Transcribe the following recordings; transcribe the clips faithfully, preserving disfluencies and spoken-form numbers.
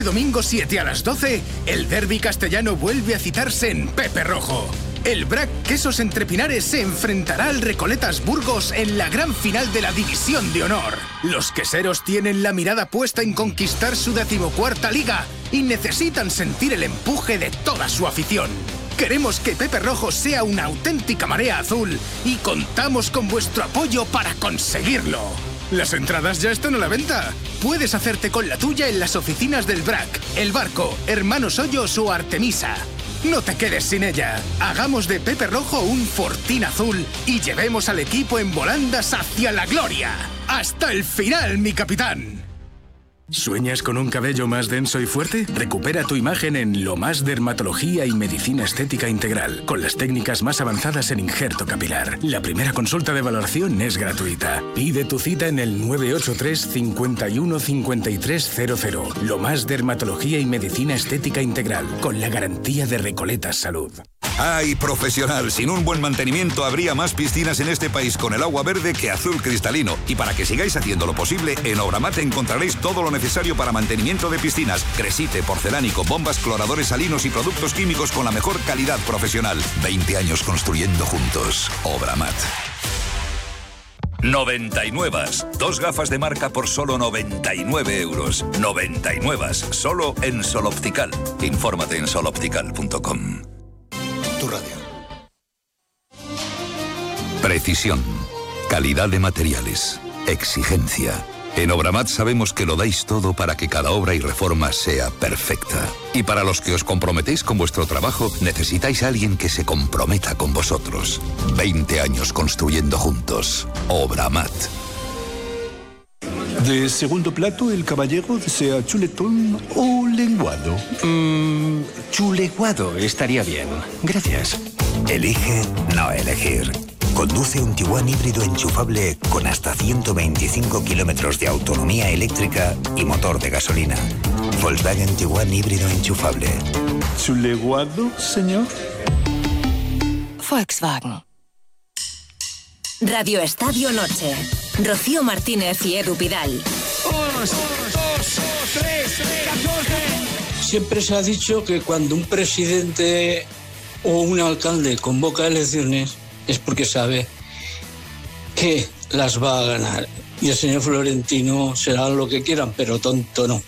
Domingo siete a las doce, el derbi castellano vuelve a citarse en Pepe Rojo. El Brac Quesos Entre Pinares se enfrentará al Recoletas Burgos en la gran final de la División de Honor. Los queseros tienen la mirada puesta en conquistar su decimocuarta liga y necesitan sentir el empuje de toda su afición. Queremos que Pepe Rojo sea una auténtica marea azul y contamos con vuestro apoyo para conseguirlo. Las entradas ya están a la venta. Puedes hacerte con la tuya en las oficinas del Brac, El Barco, Hermanos Hoyos o Artemisa. No te quedes sin ella. Hagamos de Pepe Rojo un fortín azul y llevemos al equipo en volandas hacia la gloria. ¡Hasta el final, mi capitán! ¿Sueñas con un cabello más denso y fuerte? Recupera tu imagen en Lo Más Dermatología y Medicina Estética Integral, con las técnicas más avanzadas en injerto capilar. La primera consulta de valoración es gratuita. Pide tu cita en el nueve ocho tres, cinco uno, cinco tres cero cero. Lo Más Dermatología y Medicina Estética Integral, con la garantía de Recoletas Salud. ¡Ay, profesional! Sin un buen mantenimiento habría más piscinas en este país con el agua verde que azul cristalino. Y para que sigáis haciendo lo posible, en Obramat encontraréis todo lo necesario para mantenimiento de piscinas. Cresite, porcelánico, bombas, cloradores salinos y productos químicos con la mejor calidad profesional. veinte años construyendo juntos. Obramat. noventa y nueve. Dos gafas de marca por solo noventa y nueve euros. noventa y nueve. Solo en Sol Optical. Infórmate en sol optical punto com. Tu radio. Precisión. Calidad de materiales. Exigencia. En Obramat sabemos que lo dais todo para que cada obra y reforma sea perfecta. Y para los que os comprometéis con vuestro trabajo, necesitáis a alguien que se comprometa con vosotros. veinte años construyendo juntos. Obramat. De segundo plato, el caballero desea chuletón o lenguado. Mmm, chuleguado estaría bien. Gracias. Elige no elegir. Conduce un Tiguan híbrido enchufable con hasta ciento veinticinco kilómetros de autonomía eléctrica y motor de gasolina. Volkswagen Tiguan híbrido enchufable. ¿Chuleguado, señor? Volkswagen. Radio Estadio Noche. Rocío Martínez y Edu Pidal. Dos, dos, tres, catorce. Siempre se ha dicho que cuando un presidente o un alcalde convoca elecciones es porque sabe que las va a ganar. Y el señor Florentino será lo que quieran, pero tonto no.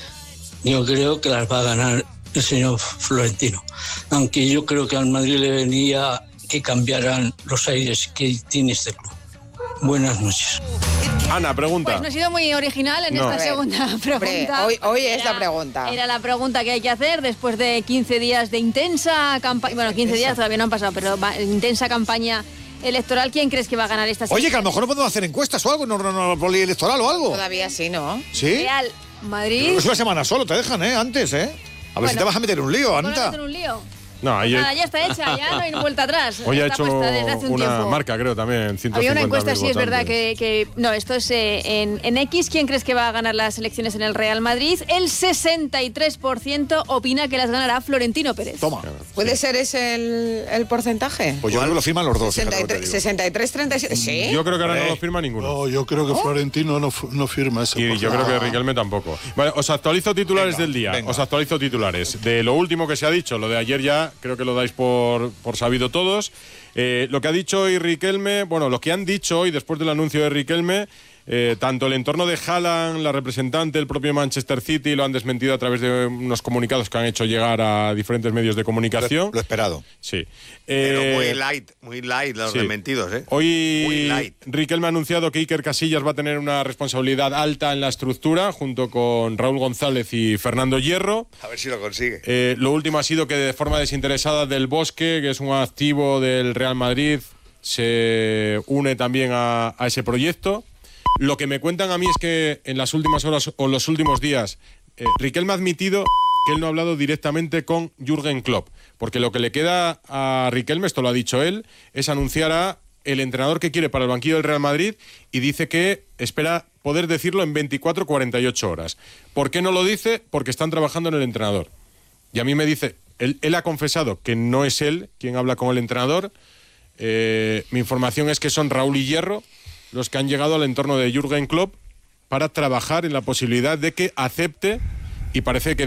Yo creo que las va a ganar el señor Florentino. Aunque yo creo que al Madrid le venía que cambiaran los aires que tiene este club. Buenas noches. Ana, pregunta. Pues no he sido muy original en no. esta segunda pregunta. Hombre, hoy, hoy es era, la pregunta. Era la pregunta que hay que hacer después de quince días de intensa campaña. Bueno, quince días todavía no han pasado, pero va, intensa campaña electoral. ¿Quién crees que va a ganar esta segunda? Oye, que a lo mejor no podemos hacer encuestas o algo, no, no, no, polielectoral o algo. Todavía sí, ¿no? ¿Sí? Real Madrid. Es una semana solo, te dejan, ¿eh? Antes, ¿eh? A ver bueno, si te vas a meter un lío, Anita. ¿Vas a meter un lío? No, pues nada, ya está hecha, ya no hay vuelta atrás. Hoy ha hecho un una tiempo. marca, creo, también. Había una encuesta, sí, es verdad, que, que... No, esto es eh, en, en X. ¿Quién crees que va a ganar las elecciones en el Real Madrid? El sesenta y tres por ciento opina que las ganará Florentino Pérez. Toma. ¿Puede ser ese el, el porcentaje? Pues yo creo que lo firman los dos. sesenta y tres, treinta y siete. ¿Sí? Yo creo que ahora eh. no lo firma ninguno. No, yo creo que ¿Oh? Florentino no, no firma ese. Y yo creo que Riquelme tampoco. Vale, os actualizo titulares venga, del día. Venga. Os actualizo titulares. De lo último que se ha dicho, lo de ayer ya creo que lo dais por Por, por sabido todos. Eh, lo que ha dicho hoy Riquelme, bueno, lo que han dicho hoy después del anuncio de Riquelme, eh, tanto el entorno de Haaland, la representante, el propio Manchester City lo han desmentido a través de unos comunicados que han hecho llegar a diferentes medios de comunicación. Lo, lo esperado. Sí. Pero eh, muy light, muy light los sí. desmentidos, ¿eh? Hoy muy light. Riquelme ha anunciado que Iker Casillas va a tener una responsabilidad alta en la estructura, junto con Raúl González y Fernando Hierro. A ver si lo consigue. Eh, lo último ha sido que de forma desinteresada Del Bosque, que es un activo del Real Madrid, se une también a, a ese proyecto. Lo que me cuentan a mí es que en las últimas horas o los últimos días, eh, Riquelme ha admitido que él no ha hablado directamente con Jürgen Klopp, porque lo que le queda a Riquelme, esto lo ha dicho él, es anunciar a el entrenador que quiere para el banquillo del Real Madrid y dice que espera poder decirlo en veinticuatro a cuarenta y ocho horas. ¿Por qué no lo dice? Porque están trabajando en el entrenador. Y a mí me dice, él, él ha confesado que no es él quien habla con el entrenador. Eh, mi información es que son Raúl y Hierro los que han llegado al entorno de Jürgen Klopp para trabajar en la posibilidad de que acepte y parece que